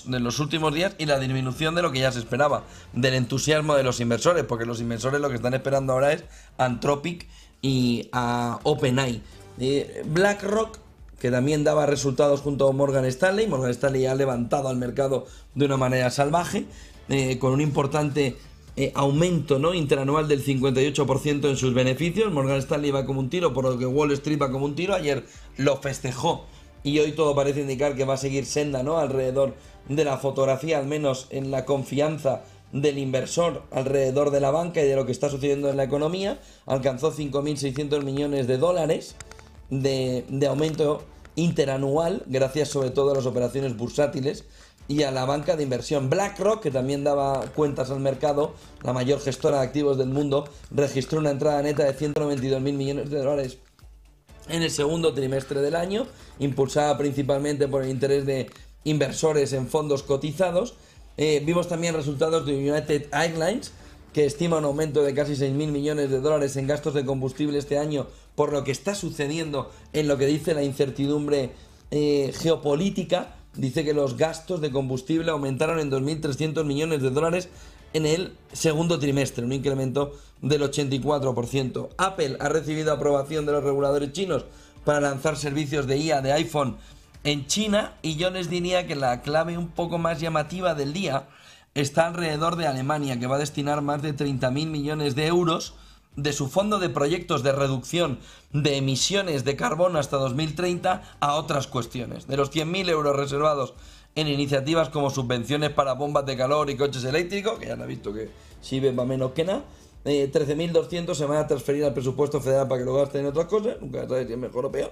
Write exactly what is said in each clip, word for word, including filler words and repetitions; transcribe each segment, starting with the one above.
los, de los últimos días y la disminución de lo que ya se esperaba, del entusiasmo de los inversores, porque los inversores lo que están esperando ahora es a Anthropic y a OpenAI. Eh, BlackRock, que también daba resultados junto a Morgan Stanley. Morgan Stanley ha levantado al mercado de una manera salvaje, eh, con un importante eh, aumento, ¿no?, interanual del cincuenta y ocho por ciento en sus beneficios. Morgan Stanley va como un tiro, por lo que Wall Street va como un tiro. Ayer lo festejó y hoy todo parece indicar que va a seguir senda, ¿no?, alrededor de la fotografía, al menos en la confianza del inversor alrededor de la banca y de lo que está sucediendo en la economía. Alcanzó cinco mil seiscientos millones de dólares de, de aumento interanual, gracias sobre todo a las operaciones bursátiles y a la banca de inversión. BlackRock, que también daba cuentas al mercado, la mayor gestora de activos del mundo, registró una entrada neta de ciento noventa y dos mil millones de dólares en el segundo trimestre del año, impulsada principalmente por el interés de inversores en fondos cotizados. Eh, vimos también resultados de United Airlines, que estima un aumento de casi seis mil millones de dólares en gastos de combustible este año, por lo que está sucediendo en lo que dice la incertidumbre eh, geopolítica. Dice que los gastos de combustible aumentaron en dos mil trescientos millones de dólares en el segundo trimestre, un incremento del ochenta y cuatro por ciento. Apple ha recibido aprobación de los reguladores chinos para lanzar servicios de I A de iPhone en China, y yo les diría que la clave un poco más llamativa del día está alrededor de Alemania, que va a destinar más de treinta mil millones de euros de su fondo de proyectos de reducción de emisiones de carbono hasta dos mil treinta a otras cuestiones. De los cien mil euros reservados en iniciativas como subvenciones para bombas de calor y coches eléctricos, que ya han visto que sirve para menos que nada, eh, trece mil doscientos se van a transferir al presupuesto federal para que lo gasten en otras cosas, nunca sabes si es mejor o peor,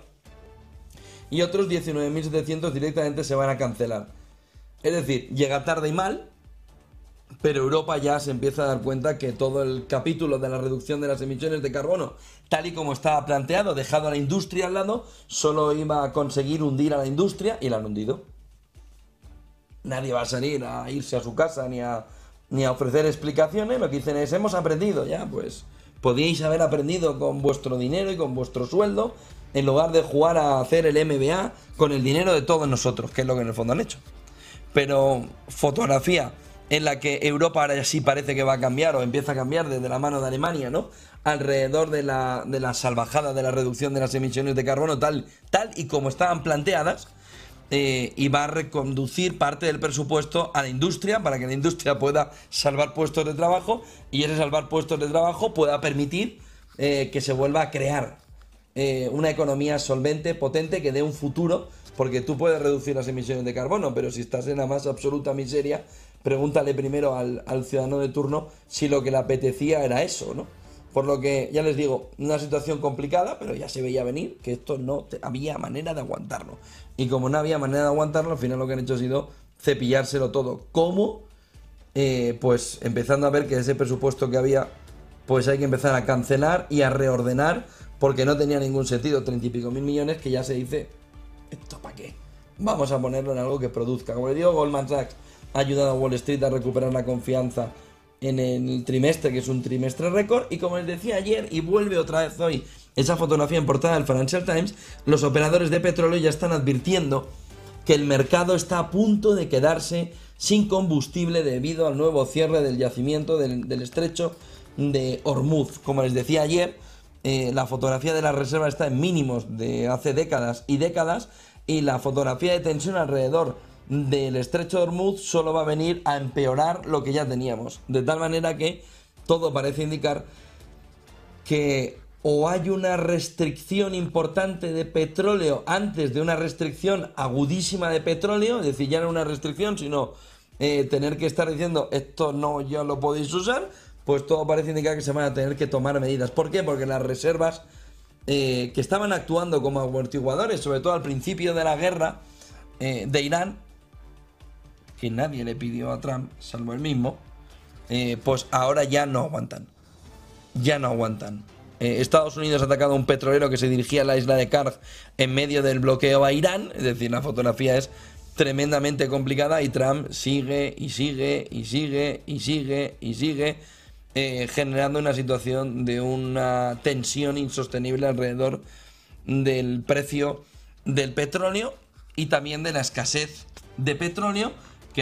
y otros diecinueve mil setecientos directamente se van a cancelar. Es decir, llega tarde y mal, pero Europa ya se empieza a dar cuenta que todo el capítulo de la reducción de las emisiones de carbono, tal y como estaba planteado, dejado a la industria al lado, solo iba a conseguir hundir a la industria, y la han hundido. Nadie va a salir a irse a su casa ni a, ni a ofrecer explicaciones. Lo que dicen es: hemos aprendido. Ya, pues podíais haber aprendido con vuestro dinero y con vuestro sueldo, en lugar de jugar a hacer el M B A con el dinero de todos nosotros, que es lo que en el fondo han hecho. Pero fotografía en la que Europa ahora sí parece que va a cambiar, o empieza a cambiar desde la mano de Alemania, ¿no?, alrededor de la, de la salvajada de la reducción de las emisiones de carbono, tal, tal y como estaban planteadas, eh, y va a reconducir parte del presupuesto a la industria, para que la industria pueda salvar puestos de trabajo, y ese salvar puestos de trabajo pueda permitir eh, que se vuelva a crear eh, una economía solvente, potente, que dé un futuro, porque tú puedes reducir las emisiones de carbono, pero si estás en la más absoluta miseria, pregúntale primero al, al ciudadano de turno si lo que le apetecía era eso, ¿no? Por lo que, ya les digo, una situación complicada, pero ya se veía venir que esto no te, había manera de aguantarlo. Y como no había manera de aguantarlo, al final lo que han hecho ha sido cepillárselo todo. ¿Cómo? Eh, pues empezando a ver que ese presupuesto que había, pues hay que empezar a cancelar y a reordenar, porque no tenía ningún sentido. Treinta y pico mil millones que ya se dice, ¿esto para qué? Vamos a ponerlo en algo que produzca. Como le digo, Goldman Sachs ha ayudado a Wall Street a recuperar la confianza en el trimestre, que es un trimestre récord, y como les decía ayer, y vuelve otra vez hoy esa fotografía en portada del Financial Times, los operadores de petróleo ya están advirtiendo que el mercado está a punto de quedarse sin combustible debido al nuevo cierre del yacimiento del, del estrecho de Hormuz. Como les decía ayer, eh, la fotografía de la reserva está en mínimos de hace décadas y décadas, y la fotografía de tensión alrededor del estrecho de Hormuz solo va a venir a empeorar lo que ya teníamos, de tal manera que todo parece indicar que o hay una restricción importante de petróleo antes de una restricción agudísima de petróleo, es decir, ya no una restricción, sino eh, tener que estar diciendo esto no ya lo podéis usar, pues todo parece indicar que se van a tener que tomar medidas. ¿Por qué? Porque las reservas eh, que estaban actuando como amortiguadores, sobre todo al principio de la guerra eh, de Irán, que nadie le pidió a Trump, salvo él mismo, eh, pues ahora ya no aguantan. Ya no aguantan. Eh, Estados Unidos ha atacado a un petrolero que se dirigía a la isla de Karg en medio del bloqueo a Irán, es decir, la fotografía es tremendamente complicada, y Trump sigue y sigue y sigue y sigue y sigue eh, generando una situación de una tensión insostenible alrededor del precio del petróleo y también de la escasez de petróleo,